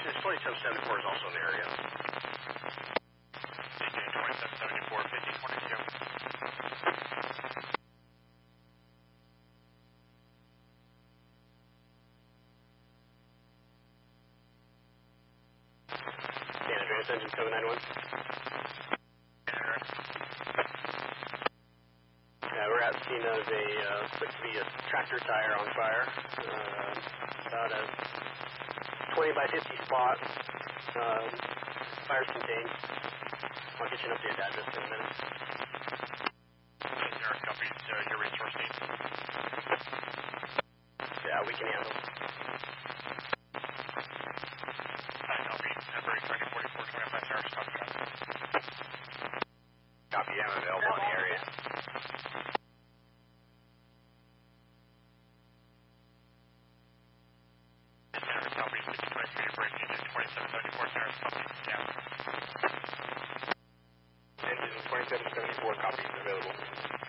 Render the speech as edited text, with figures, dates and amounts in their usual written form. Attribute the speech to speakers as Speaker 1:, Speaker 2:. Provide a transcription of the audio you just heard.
Speaker 1: This 2774 is also in the area.
Speaker 2: DJ 2774, 5022.
Speaker 1: San Andreas, engine 791. We're at the scene of a, looks to be a tractor tire on fire. About a 20 by 50 spot. Fire's contained. I'll get you an updated address in a minute.
Speaker 2: Zero copies, your resource needs.
Speaker 1: Yeah, we can handle.
Speaker 2: Copy, February 2044, 25 hours, copy that.
Speaker 1: Copy, I'm available in the area.
Speaker 2: Copy, 55 feet of break, engine 2774, Sarah's copy, down.
Speaker 1: Engine 2774, copies available.